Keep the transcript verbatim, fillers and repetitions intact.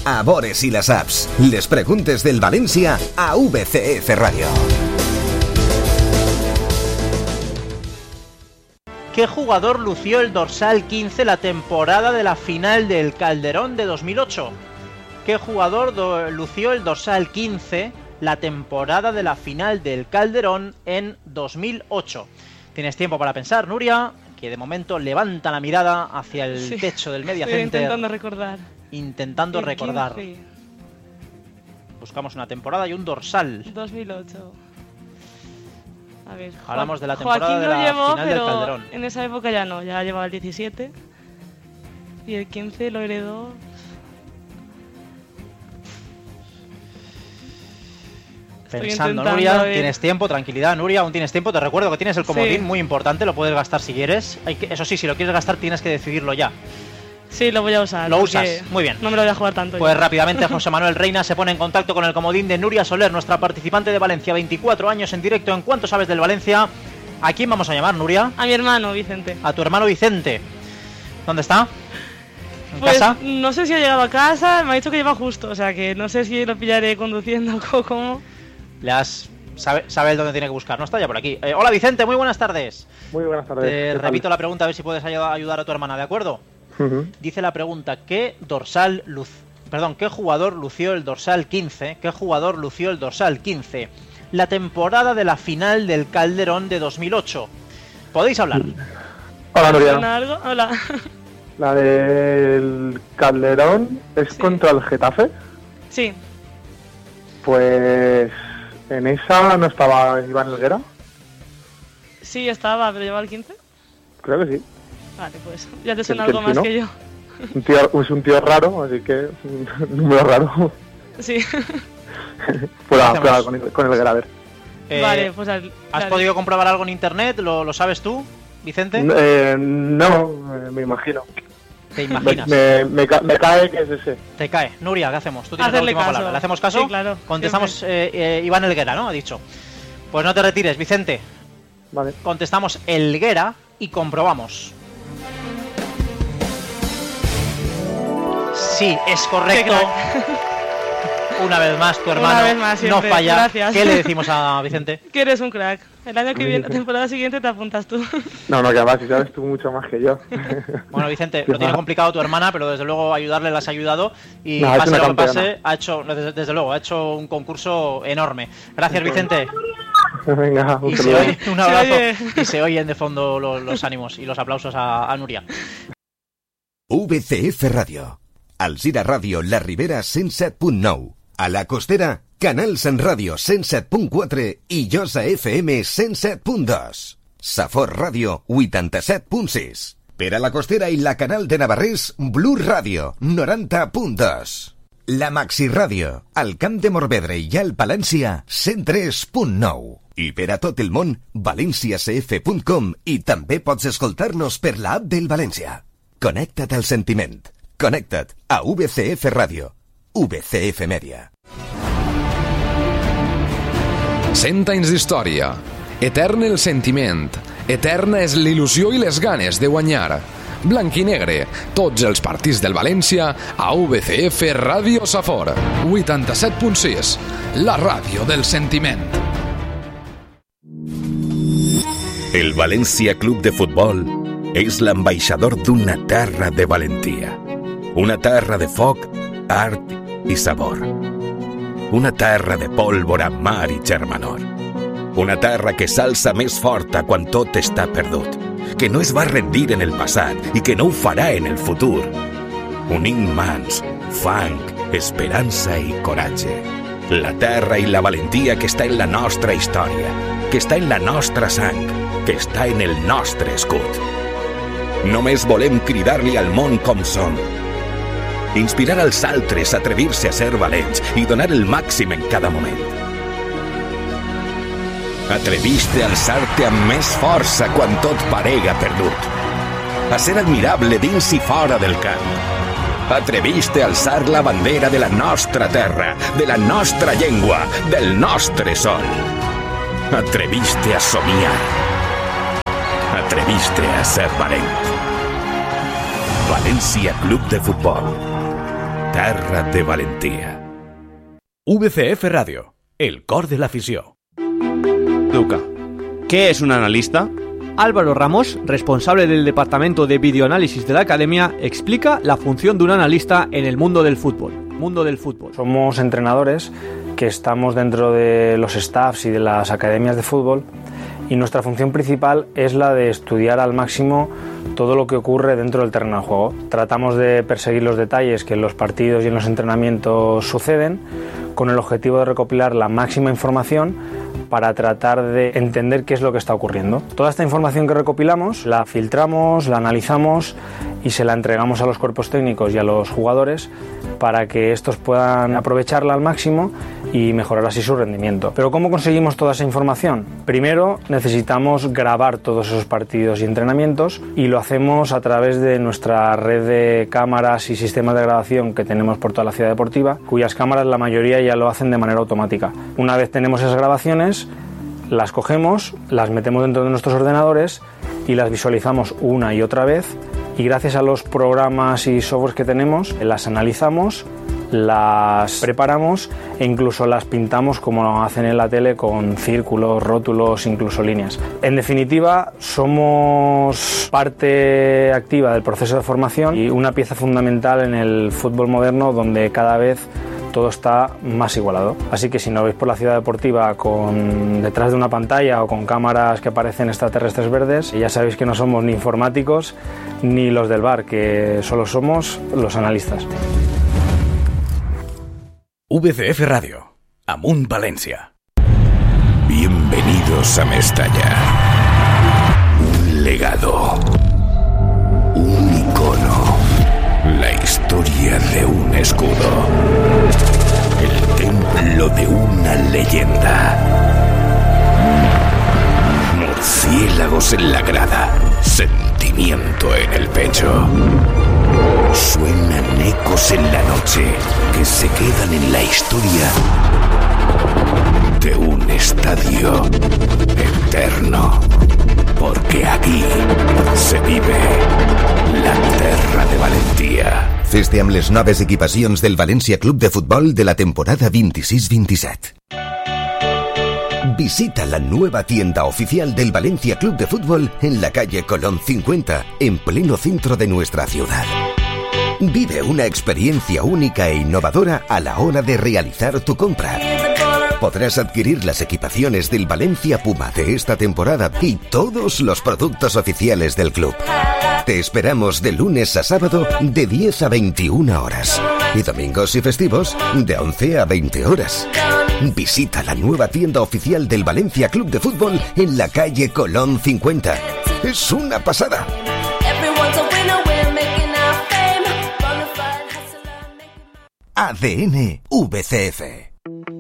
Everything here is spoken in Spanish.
a Bores i la saps. Les preguntes del València a V C F Radio. ¿Qué jugador lució el dorsal quince la temporada de la final del Calderón de dos mil ocho? ¿Qué jugador do- lució el dorsal quince la temporada de la final del Calderón en dos mil ocho? Tienes tiempo para pensar, Nuria, que de momento levanta la mirada hacia el sí, techo del Media estoy Center. intentando recordar. Intentando el recordar. quince. Buscamos una temporada y un dorsal. dos mil ocho. A ver, hablamos de la temporada Joaquín de la llevó, final del pero Calderón. En esa época ya no, ya llevaba el diecisiete. Y el quince lo heredó. Pensando, Nuria, ver. Tienes tiempo, tranquilidad, Nuria, aún tienes tiempo. Te recuerdo que tienes el comodín, sí. Muy importante, lo puedes gastar si quieres. Hay que, eso sí, si lo quieres gastar tienes que decidirlo ya. Sí, lo voy a usar. Lo usas, muy bien. No me lo voy a jugar tanto. Pues ya. rápidamente José Manuel Reina se pone en contacto con el comodín de Nuria Soler, nuestra participante de Valencia, veinticuatro años en directo. ¿En cuánto sabes del Valencia? ¿A quién vamos a llamar, Nuria? A mi hermano, Vicente. A tu hermano Vicente. ¿Dónde está? ¿En pues, casa? No sé si ha llegado a casa, me ha dicho que lleva justo, o sea que no sé si lo pillaré conduciendo o cómo. Le has... Sabe, sabe dónde tiene que buscar, no está ya por aquí. Eh, hola Vicente, muy buenas tardes. Muy buenas tardes. Te repito la pregunta a ver si puedes ayudar a tu hermana, ¿de acuerdo? Uh-huh. Dice la pregunta, ¿qué dorsal luz, perdón, qué jugador lució el dorsal quince? ¿Qué jugador lució el dorsal quince? La temporada de la final del Calderón de dos mil ocho. ¿Podéis hablar? Hola, Nuria. ¿Algo? Hola. La del Calderón es sí. Contra el Getafe. Sí. Pues en esa no estaba Iván Helguera. Sí, estaba, pero llevaba el quince. Creo que sí. Vale, pues ya te suena algo más que yo. Un tío, es un tío raro, así que un número raro. Sí. Prueba, prueba con, con el graver. Eh, vale, pues al, ¿has dale. podido comprobar algo en internet? ¿Lo, lo sabes tú, Vicente? Eh, no, me imagino. ¿Te imaginas? Me, me, me, me cae que es ese. Te cae. Nuria, ¿qué hacemos? Tú tienes Hacerle la última caso. palabra. ¿Le hacemos caso? Sí, claro. Contestamos eh, eh, Iván Helguera, ¿no? Ha dicho. Pues no te retires, Vicente. Vale. Contestamos Helguera y comprobamos. Sí, es correcto. Una vez más, tu hermano más, no falla. Gracias. ¿Qué le decimos a Vicente? Que eres un crack. El año que viene, la temporada siguiente, te apuntas tú. No, no, que además si sabes tú mucho más que yo. Bueno, Vicente, lo tiene complicado tu hermana, pero desde luego ayudarle la has ayudado. Y no, pase lo que pase, ha hecho, desde, desde luego, ha hecho un concurso enorme. Gracias, Vicente. Venga, un, y se oye, un abrazo. Se y se oyen de fondo los, los ánimos y los aplausos a, a Nuria. V C F Radio. Alzira Ràdio, La Ribera, cent set punt nou. A la Costera, Canal Sant Ràdio, cent set punt quatre i Josa F M, cent set punt dos. Safor Ràdio, vuitanta-set punt sis. Per a la Costera i la Canal de Navarrés, Blu Ràdio, noranta punt dos. La Maxi Ràdio, al Camp de Morvedre i al Palència, cent tres punt nou. I per a tot el món, valencia c f punt com i també pots escoltar-nos per l'app del València. Connecta't al sentiment. Connecta't a V C F Ràdio. V C F Media. Cent anys d'història. Etern el sentiment. Eterna és l'il·lusió i les ganes de guanyar. Blanc i negre. Tots els partits del València a V C F Ràdio Safor. vuitanta-set punt sis. La ràdio del sentiment. El València Club de Futbol és l'ambaixador d'una terra de valentia. Una terra de foc, art i sabor. Una terra de pólvora, mar i germanor. Una terra que s'alça més forta quan tot està perdut, que no es va rendir en el passat i que no ho farà en el futur. Unint mans, fang, esperança i coratge. La terra i la valentia que està en la nostra història, que està en la nostra sang, que està en el nostre escut. Només volem cridar-li al món com som. Inspirar als altres a atrevir-se a ser valents i donar el màxim en cada moment. Atreviste a alçar-te amb més força quan tot parega perdut. A ser admirable dins i fora del camp. Atreviste a alçar la bandera de la nostra terra, de la nostra llengua, del nostre sol. Atreviste a somiar. Atreviste a ser valent. València Club de Futbol. terra de valentia. V C F Radio, el cor de l'afició. Duca, ¿qué es un analista? Álvaro Ramos, responsable del departamento de videoanálisis de la academia, explica la función de un analista en el mundo del fútbol. Mundo del fútbol. Somos entrenadores que estamos dentro de los staffs y de las academias de fútbol, y nuestra función principal es la de estudiar al máximo todo lo que ocurre dentro del terreno de juego. Tratamos de perseguir los detalles que en los partidos y en los entrenamientos suceden, con el objetivo de recopilar la máxima información para tratar de entender qué es lo que está ocurriendo. Toda esta información que recopilamos la filtramos, la analizamos y se la entregamos a los cuerpos técnicos y a los jugadores para que estos puedan aprovecharla al máximo y mejorar así su rendimiento. Pero ¿cómo conseguimos toda esa información? Primero necesitamos grabar todos esos partidos y entrenamientos, y lo hacemos a través de nuestra red de cámaras y sistemas de grabación que tenemos por toda la ciudad deportiva, cuyas cámaras la mayoría ya lo hacen de manera automática. Una vez tenemos esas grabaciones, las cogemos, las metemos dentro de nuestros ordenadores y las visualizamos una y otra vez, y gracias a los programas y softwares que tenemos las analizamos, las preparamos e incluso las pintamos como hacen en la tele, con círculos, rótulos, incluso líneas. En definitiva, somos parte activa del proceso de formación y una pieza fundamental en el fútbol moderno, donde cada vez todo está más igualado. Así que si nos veis por la ciudad deportiva con detrás de una pantalla o con cámaras que parecen extraterrestres verdes, ya sabéis que no somos ni informáticos ni los del bar, que solo somos los analistas. V C F Radio, Amunt Valencia. Bienvenidos a Mestalla. Un legado. Un icono. La historia de un escudo. El templo de una leyenda. Murciélagos en la grada. Sentimiento en el pecho. Suenan ecos en la noche que se quedan en la historia de un estadio eterno. Porque aquí se vive la terra de valentia. Fes-te amb les noves equipacions del València Club de Futbol de la temporada veintiséis veintisiete. Visita la nueva tienda oficial del Valencia Club de Fútbol en la calle Colón cincuenta, en pleno centro de nuestra ciudad. Vive una experiencia única e innovadora a la hora de realizar tu compra. Podrás adquirir las equipaciones del Valencia Puma de esta temporada y todos los productos oficiales del club. Te esperamos de lunes a sábado de diez a veintiuna horas y domingos y festivos de once a veinte horas. Visita la nueva tienda oficial del Valencia Club de Fútbol en la calle Colón cincuenta. Es una pasada. A D N V C F.